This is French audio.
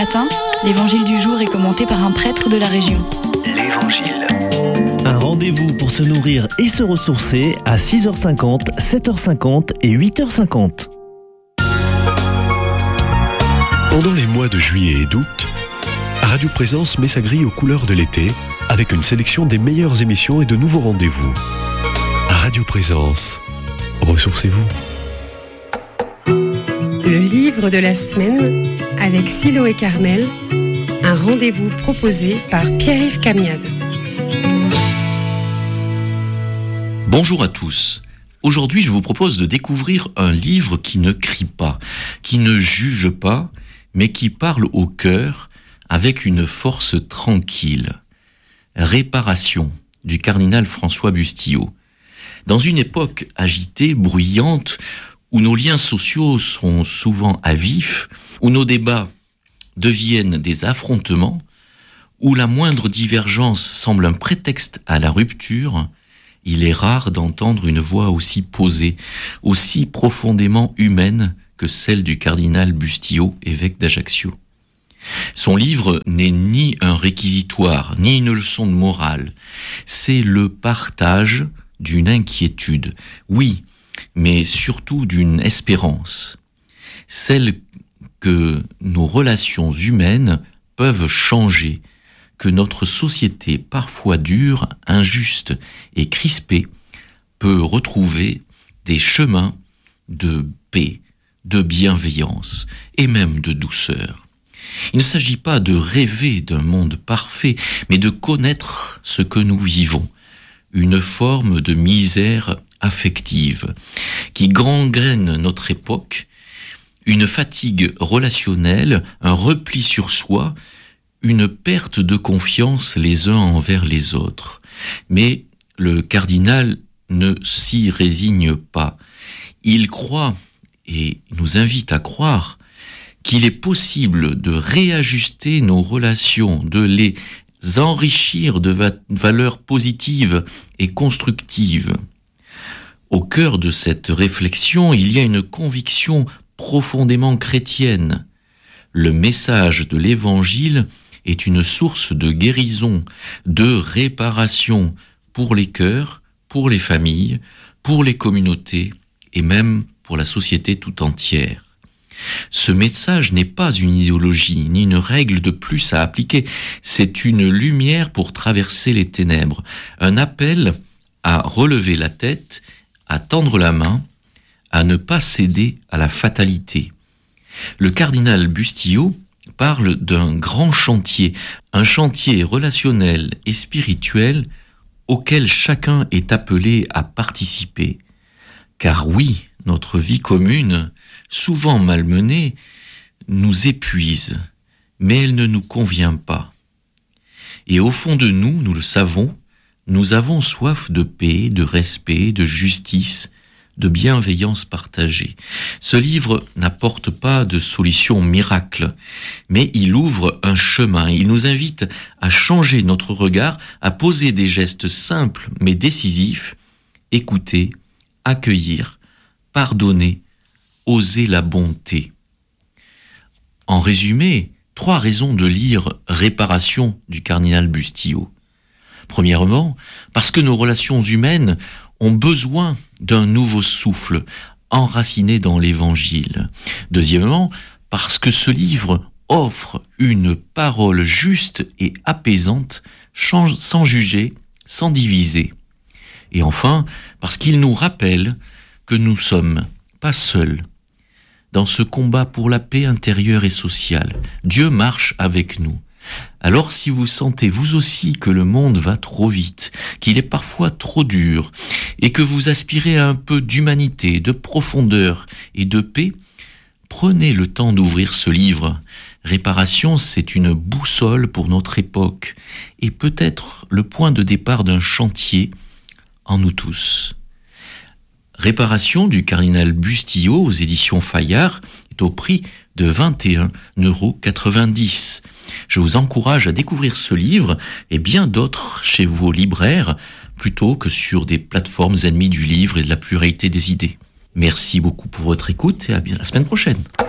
matin, l'évangile du jour est commenté par un prêtre de la région. L'Évangile. Un rendez-vous pour se nourrir et se ressourcer à 6h50, 7h50 et 8h50. Pendant les mois de juillet et d'août, Radio Présence met sa grille aux couleurs de l'été avec une sélection des meilleures émissions et de nouveaux rendez-vous. Radio Présence, ressourcez-vous. Le livre de la semaine avec Silo et Carmel, un rendez-vous proposé par Pierre-Yves Camiade. Bonjour à tous. Aujourd'hui, je vous propose de découvrir un livre qui ne crie pas, qui ne juge pas, mais qui parle au cœur avec une force tranquille. Réparation, du cardinal François Bustillo. Dans une époque agitée, bruyante, où nos liens sociaux sont souvent à vif, où nos débats deviennent des affrontements, où la moindre divergence semble un prétexte à la rupture, il est rare d'entendre une voix aussi posée, aussi profondément humaine que celle du cardinal Bustillo, évêque d'Ajaccio. Son livre n'est ni un réquisitoire, ni une leçon de morale. C'est le partage d'une inquiétude, oui, mais surtout d'une espérance. Celle que nos relations humaines peuvent changer, que notre société, parfois dure, injuste et crispée, peut retrouver des chemins de paix, de bienveillance et même de douceur. Il ne s'agit pas de rêver d'un monde parfait, mais de connaître ce que nous vivons, une forme de misère affective qui gangrène notre époque, une fatigue relationnelle, un repli sur soi, une perte de confiance les uns envers les autres. Mais le cardinal ne s'y résigne pas. Il croit et nous invite à croire qu'il est possible de réajuster nos relations, de les enrichir de valeurs positives et constructives. Au cœur de cette réflexion, il y a une conviction profondément chrétienne. Le message de l'Évangile est une source de guérison, de réparation pour les cœurs, pour les familles, pour les communautés et même pour la société tout entière. Ce message n'est pas une idéologie, ni une règle de plus à appliquer. C'est une lumière pour traverser les ténèbres, un appel à relever la tête, à tendre la main, à ne pas céder à la fatalité. Le cardinal Bustillo parle d'un grand chantier, un chantier relationnel et spirituel auquel chacun est appelé à participer. Car oui, notre vie commune, souvent malmenée, nous épuise, mais elle ne nous convient pas. Et au fond de nous, nous le savons, nous avons soif de paix, de respect, de justice, de bienveillance partagée. Ce livre n'apporte pas de solution miracle, mais il ouvre un chemin. Il nous invite à changer notre regard, à poser des gestes simples mais décisifs, écouter, accueillir, pardonner, oser la bonté. En résumé, 3 raisons de lire Réparation du cardinal Bustillo. Premièrement, parce que nos relations humaines ont besoin d'un nouveau souffle, enraciné dans l'Évangile. Deuxièmement, parce que ce livre offre une parole juste et apaisante, sans juger, sans diviser. Et enfin, parce qu'il nous rappelle que nous ne sommes pas seuls dans ce combat pour la paix intérieure et sociale. Dieu marche avec nous. Alors si vous sentez vous aussi que le monde va trop vite, qu'il est parfois trop dur, et que vous aspirez à un peu d'humanité, de profondeur et de paix, prenez le temps d'ouvrir ce livre. Réparation, c'est une boussole pour notre époque, et peut-être le point de départ d'un chantier en nous tous. Réparation du cardinal Bustillo aux éditions Fayard est au prix de 21,90 €. Je vous encourage à découvrir ce livre et bien d'autres chez vos libraires plutôt que sur des plateformes ennemies du livre et de la pluralité des idées. Merci beaucoup pour votre écoute et à bien la semaine prochaine.